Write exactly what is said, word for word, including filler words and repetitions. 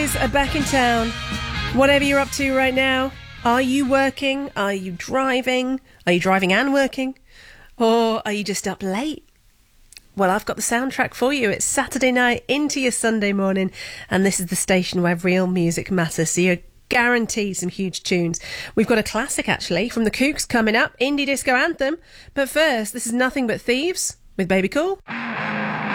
boys are back in town. Whatever you're up to right now, are you working? Are you driving? Are you driving and working? Or are you just up late? Well, I've got the soundtrack for you. It's Saturday night into your Sunday morning, and this is the station where real music matters, so you're guaranteed some huge tunes. We've got a classic, actually, from the Kooks coming up, Indie Disco Anthem. But first, this is Nothing But Thieves with Baby Cool.